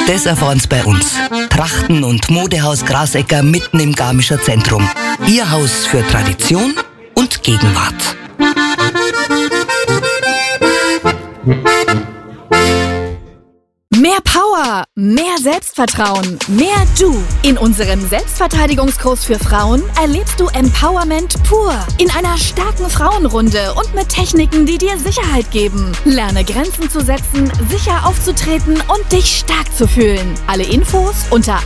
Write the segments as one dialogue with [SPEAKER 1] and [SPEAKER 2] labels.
[SPEAKER 1] Das erfahren Sie bei uns. Trachten- und Modehaus Grasecker mitten im Garmischer Zentrum. Ihr Haus für Tradition und Gegenwart.
[SPEAKER 2] Mehr Power, mehr Selbstvertrauen, mehr Du. In unserem Selbstverteidigungskurs für Frauen erlebst du Empowerment pur. In einer starken Frauenrunde und mit Techniken, die dir Sicherheit geben. Lerne Grenzen zu setzen, sicher aufzutreten und dich stark zu fühlen. Alle Infos unter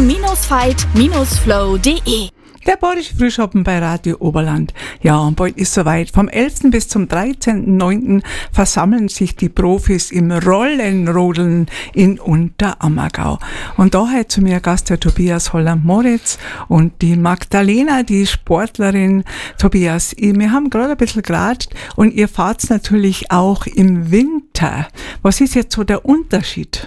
[SPEAKER 2] alpen-fight-flow.de.
[SPEAKER 3] Der Bayerische Frühschoppen bei Radio Oberland. Ja, und bald ist soweit. Vom 11. bis zum 13.09. versammeln sich die Profis im Rollenrodeln in Unterammergau. Und da heute zu mir Gast der Tobias Holler-Moritz und die Magdalena, die Sportlerin. Tobias, wir haben gerade ein bisschen geratscht und ihr fahrt natürlich auch im Winter. Was ist jetzt so der Unterschied?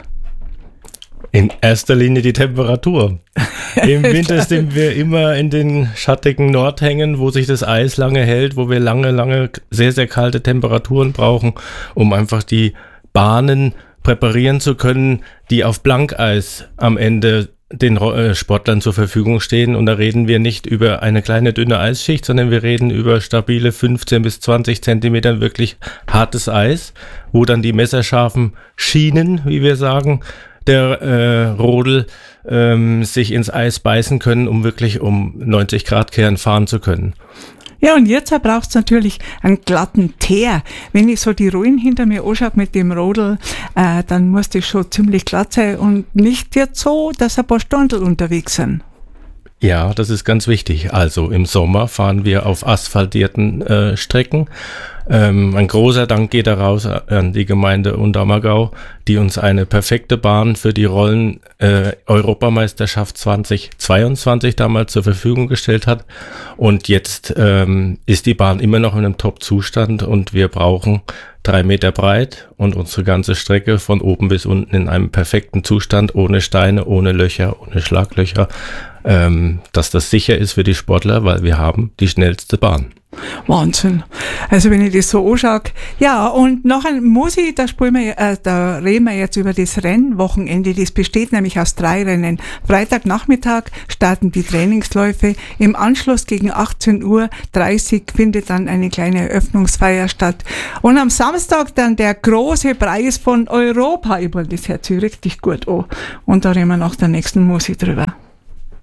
[SPEAKER 4] In erster Linie die Temperatur. Im Winter sind wir immer in den schattigen Nordhängen, wo sich das Eis lange hält, wo wir lange, sehr, sehr kalte Temperaturen brauchen, um einfach die Bahnen präparieren zu können, die auf Blankeis am Ende den Sportlern zur Verfügung stehen. Und da reden wir nicht über eine kleine, dünne Eisschicht, sondern wir reden über stabile 15 bis 20 Zentimeter wirklich hartes Eis, wo dann die messerscharfen Schienen, wie wir sagen, der Rodel sich ins Eis beißen können, um wirklich um 90 Grad Kehren fahren zu können.
[SPEAKER 3] Ja, und jetzt braucht es natürlich einen glatten Teer. Wenn ich so die Rollen hinter mir anschaue mit dem Rodel, dann muss das schon ziemlich glatt sein und nicht jetzt so, dass ein paar Stunden unterwegs sind.
[SPEAKER 4] Ja, das ist ganz wichtig. Also im Sommer fahren wir auf asphaltierten Strecken. Ein großer Dank geht da raus an die Gemeinde Unterammergau, die uns eine perfekte Bahn für die Rollen-Europameisterschaft 2022 damals zur Verfügung gestellt hat. Und jetzt ist die Bahn immer noch in einem Top-Zustand und wir brauchen 3 Meter breit und unsere ganze Strecke von oben bis unten in einem perfekten Zustand, ohne Steine, ohne Löcher, ohne Schlaglöcher, dass das sicher ist für die Sportler, weil wir haben die schnellste Bahn.
[SPEAKER 3] Wahnsinn. Also wenn ich das so anschaue. Ja, und noch ein Musi, da reden wir jetzt über das Rennwochenende. Das besteht nämlich aus 3 Rennen. Freitagnachmittag starten die Trainingsläufe. Im Anschluss gegen 18:30 Uhr findet dann eine kleine Eröffnungsfeier statt. Und am Samstag dann der große Preis von Europa. Ich wollte das hört sich richtig gut an. Und da reden wir nach der nächsten Musik drüber.